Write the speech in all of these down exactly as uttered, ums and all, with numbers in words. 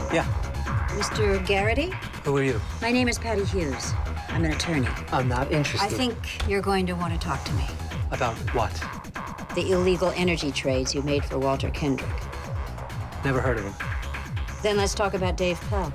Yeah. Mister Garrity? Who are you? My name is Patty Hughes. I'm an attorney. I'm not interested. I think you're going to want to talk to me. About what? The illegal energy trades you made for Walter Kendrick. Never heard of him. Then let's talk about Dave Pell.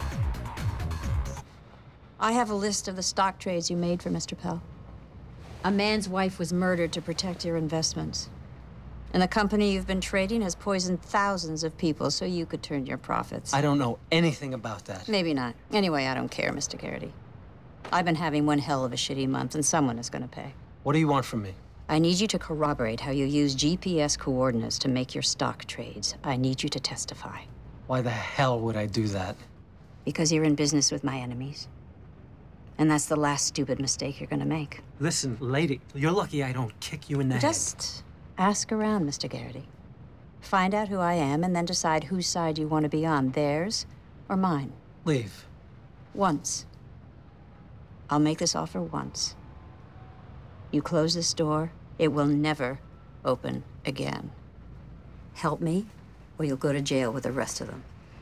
I have a list of the stock trades you made for Mister Pell. A man's wife was murdered to protect your investments. And the company you've been trading has poisoned thousands of people so you could turn your profits. I don't know anything about that. Maybe not. Anyway, I don't care, Mister Garrity. I've been having one hell of a shitty month, and someone is going to pay. What do you want from me? I need you to corroborate how you use G P S coordinates to make your stock trades. I need you to testify. Why the hell would I do that? Because you're in business with my enemies. And that's the last stupid mistake you're going to make. Listen, lady, you're lucky I don't kick you in the head. Just ask around, Mister Garrity. Find out who I am, and then decide whose side you want to be on, theirs or mine. Leave. Once. I'll make this offer once. You close this door, it will never open again. Help me, or you'll go to jail with the rest of them.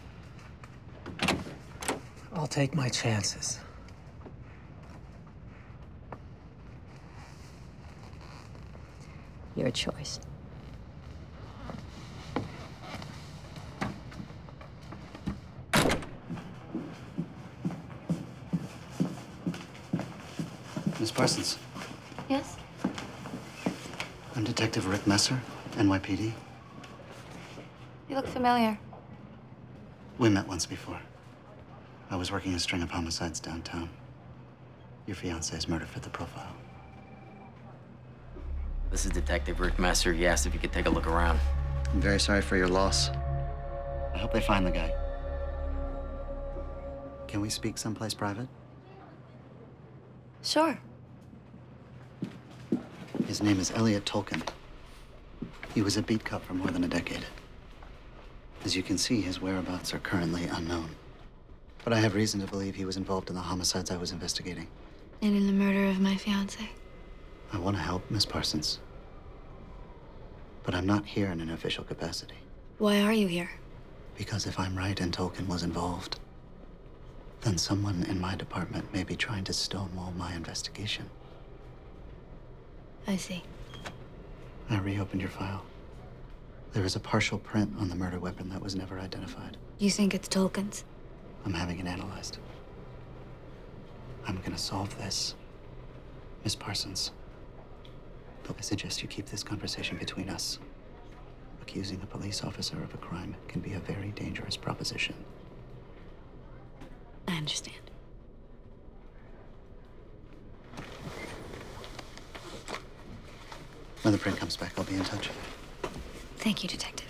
I'll take my chances. Your choice. Miss Parsons. Yes? I'm Detective Rick Messer, N Y P D. You look familiar. We met once before. I was working a string of homicides downtown. Your fiance's murder fit the profile. This is Detective Rick Messer. He asked if you could take a look around. I'm very sorry for your loss. I hope they find the guy. Can we speak someplace private? Sure. His name is Elliot Tolkien. He was a beat cop for more than a decade. As you can see, his whereabouts are currently unknown. But I have reason to believe he was involved in the homicides I was investigating. And in the murder of my fiancé. I want to help, Miss Parsons. But I'm not here in an official capacity. Why are you here? Because if I'm right and Tolkien was involved, then someone in my department may be trying to stonewall my investigation. I see. I reopened your file. There is a partial print on the murder weapon that was never identified. You think it's Tolkien's? I'm having it analyzed. I'm gonna solve this, Miss Parsons. But I suggest you keep this conversation between us. Accusing a police officer of a crime can be a very dangerous proposition. I understand. When the print comes back, I'll be in touch. Thank you, Detective.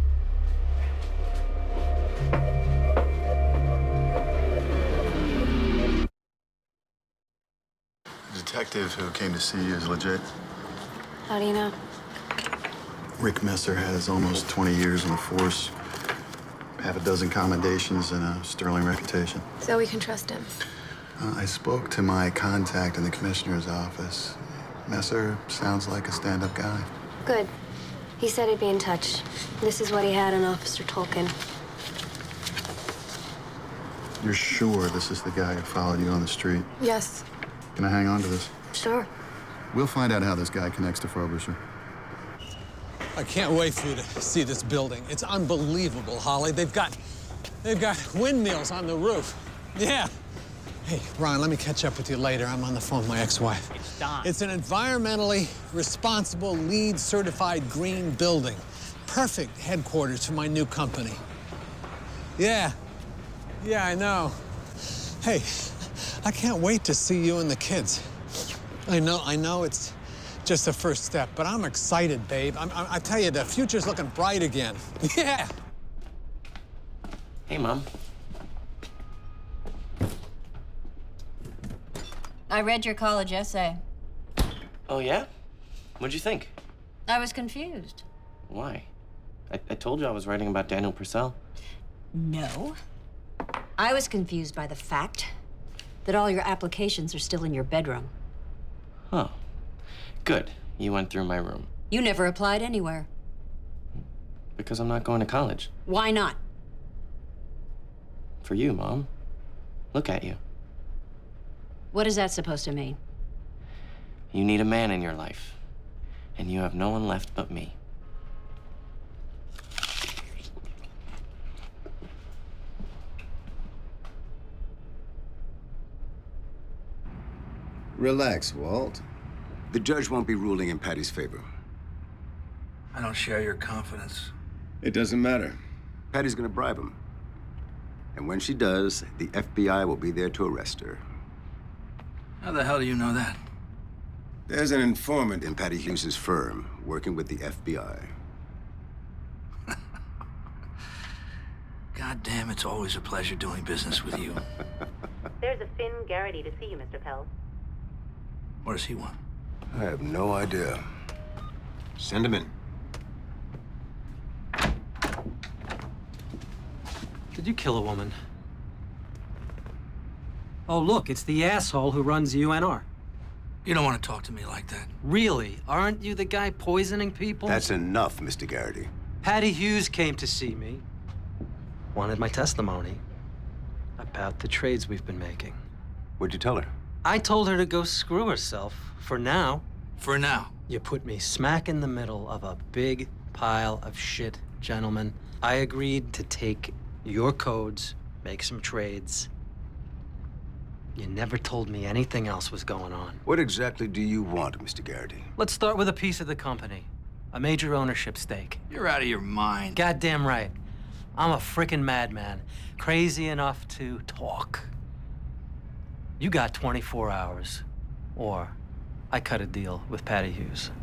The detective who came to see you is legit. How do you know? Rick Messer has almost twenty years on the force, half a dozen commendations, and a sterling reputation. So we can trust him. Uh, I spoke to my contact in the commissioner's office. Messer sounds like a stand-up guy. Good. He said he'd be in touch. This is what he had on Officer Tolkien. You're sure this is the guy who followed you on the street? Yes. Can I hang on to this? Sure. We'll find out how this guy connects to Frobisher. I can't wait for you to see this building. It's unbelievable, Holly. They've got, they've got windmills on the roof. Yeah. Hey, Ron, let me catch up with you later. I'm on the phone with my ex-wife. It's Don. It's an environmentally responsible, LEED certified green building. Perfect headquarters for my new company. Yeah. Yeah, I know. Hey, I can't wait to see you and the kids. I know, I know it's just the first step, but I'm excited, babe. I'm, I, I tell you, the future's looking bright again. Yeah. Hey, Mom. I read your college essay. Oh, yeah? What'd you think? I was confused. Why? I, I told you I was writing about Daniel Purcell. No. I was confused by the fact that all your applications are still in your bedroom. Huh. Good. You went through my room. You never applied anywhere. Because I'm not going to college. Why not? For you, Mom. Look at you. What is that supposed to mean? You need a man in your life, and you have no one left but me. Relax, Walt. The judge won't be ruling in Patty's favor. I don't share your confidence. It doesn't matter. Patty's gonna bribe him. And when she does, the F B I will be there to arrest her. How the hell do you know that? There's an informant in Patty Hughes's firm working with the F B I. God damn, it's always a pleasure doing business with you. There's a Finn Garrity to see you, Mister Pell. What does he want? I have no idea. Send him in. Did you kill a woman? Oh, look, it's the asshole who runs U N R. You don't want to talk to me like that. Really? Aren't you the guy poisoning people? That's enough, Mister Garrity. Patty Hughes came to see me. Wanted my testimony about the trades we've been making. What'd you tell her? I told her to go screw herself, for now. For now? You put me smack in the middle of a big pile of shit, gentlemen. I agreed to take your codes, make some trades. You never told me anything else was going on. What exactly do you want, Mister Garrity? Let's start with a piece of the company. A major ownership stake. You're out of your mind. Goddamn right. I'm a frickin' madman, crazy enough to talk. You got twenty-four hours, or I cut a deal with Patty Hughes.